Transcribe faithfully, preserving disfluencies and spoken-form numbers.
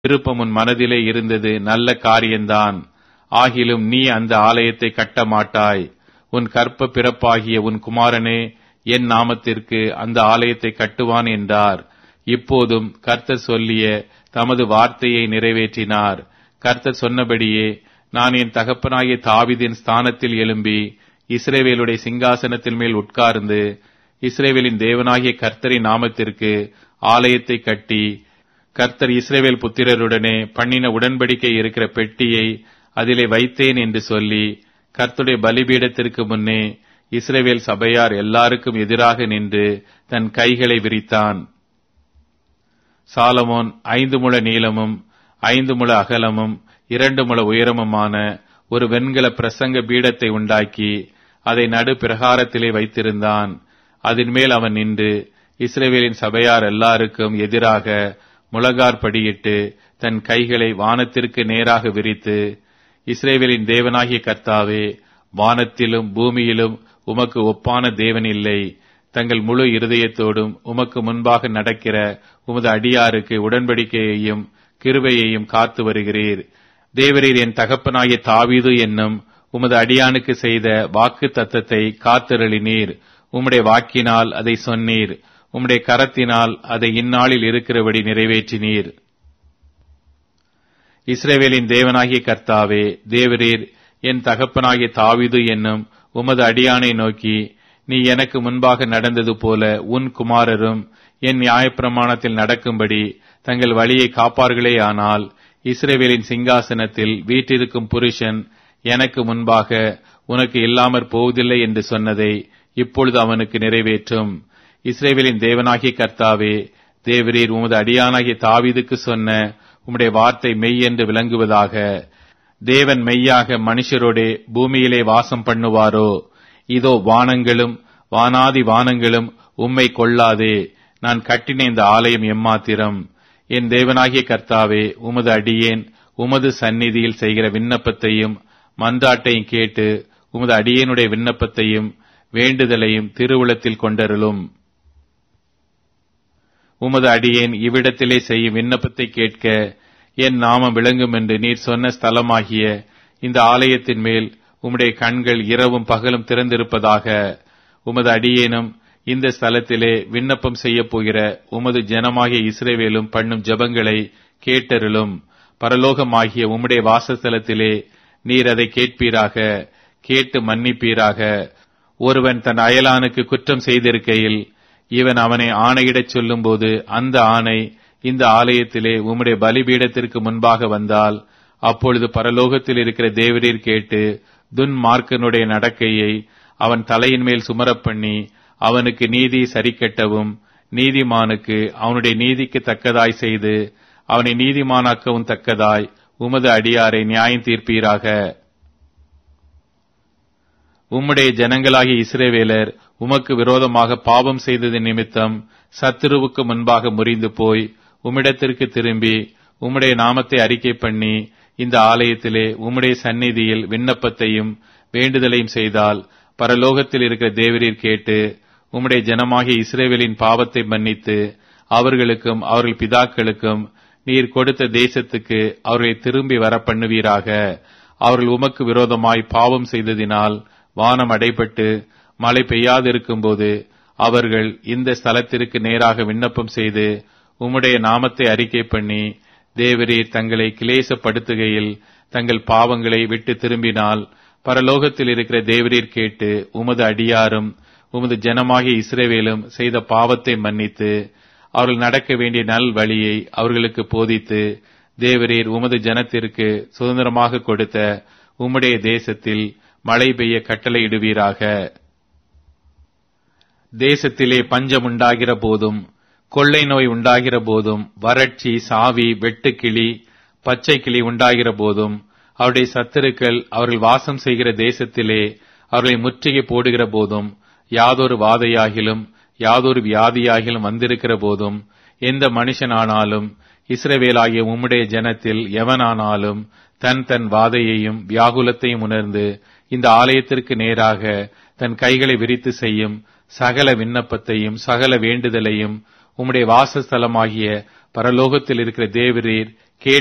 விருப்பம் உன் மனதிலே இருந்தது நல்ல காரியம்தான். ஆகிலும் நீ அந்த ஆலயத்தை கட்ட மாட்டாய். உன் கற்ப பிறப்பாகிய உன் குமாரனே என் நாமத்திற்கு அந்த ஆலயத்தை கட்டுவான் என்றார். இப்போதும் கர்த்தர் சொல்லிய தமது வார்த்தையை நிறைவேற்றினார். கர்த்தர் சொன்னபடியே நான் என் தகப்பனாகிய தாவீதின் ஸ்தானத்தில் எழும்பி இஸ்ரவேலுடைய சிங்காசனத்தின் மேல் உட்கார்ந்து இஸ்ரவேலின் தேவனாகிய கர்த்தரின் நாமத்திற்கு ஆலயத்தை கட்டி, கர்த்தர் இஸ்ரவேல் புத்திரருடனே பண்ணின உடன்படிக்கை இருக்கிற பெட்டியை அதிலே வைத்தேன் என்று சொல்லி, கர்த்தருடைய பலிபீடத்திற்கு முன்னே இஸ்ரவேல் சபையார் எல்லாருக்கும் எதிராக நின்று தன் கைகளை விரித்தான். சாலமோன் ஐந்து முழ நீளமும் ஐந்து முழ அகலமும் இரண்டு முழ உயரமுமான ஒரு வெண்கல பிரசங்க பீடத்தை உண்டாக்கி அதை நடு பிரகாரத்திலே வைத்திருந்தான். அதன் மேல் அவன் நின்று இஸ்ரவேலின் சபையார் எல்லாருக்கும் எதிராக முழங்காற்படியிட்டு தன் கைகளை வானத்திற்கு நேராக விரித்து, இஸ்ரவேலின் தேவனாகிய கர்த்தாவே, வானத்திலும் பூமியிலும் உமக்கு ஒப்பான தேவன் இல்லை. தங்கள் முழு இருதயத்தோடும் உமக்கு முன்பாக நடக்கிற உமது அடியாருக்கு உடன்படிக்கையையும் கிருபையையும் காத்து வருகிறீர். தேவரீர் என் தகப்பனாகிய தாவீது என்னும் உமது அடியானுக்கு செய்த வாக்கு தத்தத்தை காத்தருளினீர். உம்முடைய வாக்கினால் அதை சொன்னீர். உம்முடைய கரத்தினால் அதை இந்நாளில் இருக்கிறபடி நிறைவேற்றினீர். இஸ்ரவேலின் தேவனாகிய கர்த்தாவே, தேவரீர் என் தகப்பனாகிய தாவீது என்னும் உமது அடியானை நோக்கி, நீ எனக்கு முன்பாக நடந்தது போல உன் குமாரரும் என் நியாயப்பிரமாணத்தில் நடக்கும்படி தங்கள் வழியை காப்பார்களே. ஆனால் இஸ்ரவேலின் சிங்காசனத்தில் வீற்றிருக்கும் புருஷன் எனக்கு முன்பாக உனக்கு இல்லாமற் போவதில்லை என்று சொன்னதை இப்பொழுது அவனுக்கு நிறைவேற்றும். இஸ்ரவேலின் தேவனாகிய கர்த்தாவே, தேவரீர் உமது அடியானாகிய தாவீதுக்கு சொன்ன உம்முடைய வார்த்தை மெய் என்று விளங்குவதாக. தேவன் மெய்யாக மனுஷரோடே பூமியிலே வாசம் பண்ணுவாரோ? இதோ வானங்களும் வானாதி வானங்களும் உம்மை கொள்ளாதே. நான் கட்டின இந்த ஆலயம் எம்மாத்திரம்? என் தேவனாகிய கர்த்தாவே, உமது அடியேன் உமது சந்நிதியில் செய்கிற விண்ணப்பத்தையும் மன்றாட்டையும் கேட்டு உமது அடியேனுடைய விண்ணப்பத்தையும் வேண்டுதலையும் திருவுளத்தில் கொண்டருளும். உமது அடியேன் இவ்விடத்திலே செய்யும் விண்ணப்பத்தை கேட்க என் நாமம் விளங்கும் என்று நீர் சொன்ன ஸ்தலமாகிய இந்த ஆலயத்தின் மேல் உம்முடைய கண்கள் இரவும் பகலும் திறந்திருப்பதாக. உமது அடியேனும் இந்த ஸ்தலத்திலே விண்ணப்பம் செய்ய போகிற உமது ஜனமாகிய இஸ்ரவேலும் பண்ணும் ஜெபங்களை கேட்டருளும். பரலோகமாகிய உம்முடைய வாசஸ்தலத்திலே நீர் அதை கேட்பீராக. கேட்டு மன்னிப்பீராக. ஒருவன் தன் அயலானுக்கு குற்றம் செய்திருக்கையில் இவன் அவனை ஆணையிடச் சொல்லும் போது அந்த ஆணை இந்த ஆலயத்திலே உம்முடைய பலிபீடத்திற்கு முன்பாக வந்தால், அப்பொழுது பரலோகத்தில் இருக்கிற தேவரீர் கேட்டு துன்மார்க்கனுடைய நடக்கையை அவன் தலையின் மேல் சுமரப் பண்ணி அவனுக்கு நீதி சரிக்கட்டவும் நீதிமானுக்கு அவனுடைய நீதிக்கு தக்கதாய் செய்து அவனை நீதிமானாக்கவும் தக்கதாய் உமது அடியாரை நியாயம் தீர்ப்பீராக. உம்முடைய ஜனங்களாகிய இஸ்ரவேலர் உமக்கு விரோதமாக பாவம் செய்தது நிமித்தம் சத்துருவுக்கு முன்பாக முறிந்து போய் உம்மிடத்திற்கு திரும்பி உம்முடைய நாமத்தை அறிக்கை பண்ணி இந்த ஆலயத்திலே உம்முடைய சந்நிதியில் விண்ணப்பத்தையும் வேண்டுதலையும் செய்தால், பரலோகத்தில் இருக்கிற தேவரீர் கேட்டு உம்முடைய ஜனமாகிய இஸ்ரவேலின் பாவத்தை மன்னித்து அவர்களுக்கும் அவர்கள் பிதாக்களுக்கும் நீர் கொடுத்த தேசத்துக்கு அவர்களை திரும்பி வர பண்ணுவீராக. அவர்கள் உமக்கு விரோதமாய் பாவம் செய்ததினால் வானம் அடைபட்டு மழை பெய்யாதிருக்கும் போது அவர்கள் இந்த ஸ்தலத்திற்கு நேராக விண்ணப்பம் செய்து உம்முடைய நாமத்தை அறிக்கை பண்ணி தேவரீர் தங்களை கிளேசப்படுத்துகையில் தங்கள் பாவங்களை விட்டு திரும்பினால், பரலோகத்தில் இருக்கிற தேவரீர் கேட்டு உமது அடியாரும் உமது ஜனமாகிய இஸ்ரவேலும் செய்த பாவத்தை மன்னித்து அவர்கள் நடக்க வேண்டிய நல் வழியை அவர்களுக்கு போதித்து தேவரீர் உமது ஜனத்திற்கு சுதந்திரமாக கொடுத்த உம்முடைய தேசத்தில் மழை பெய்ய கட்டளையிடுவீராக. தேசத்திலே பஞ்சம் உண்டாகிற போதும் கொள்ளை நோய் உண்டாகிற போதும் வறட்சி சாவி வெட்டுக்கிளி பச்சை கிளி உண்டாகிற போதும் அவருடைய சத்துருக்கள் அவர்கள் வாசம் செய்கிற தேசத்திலே அவர்களை முற்றுகை போடுகிற போதும் யாதொரு வாதையாகிலும் யாதொரு வியாதியாகிலும் வந்திருக்கிற போதும் எந்த மனுஷனானாலும் இஸ்ரவேலாகிய உம்முடைய ஜனத்தில் எவனானாலும் தன் தன் வாதையையும் வியாகுலத்தையும் உணர்ந்து இந்த ஆலயத்திற்கு நேராக தன் கைகளை விரித்து செய்யும் சகல விண்ணப்பத்தையும் சகல வேண்டுதலையும் உம்முடைய வாசஸ்தலமாகிய பரலோகத்தில் இருக்கிற தேவரீர்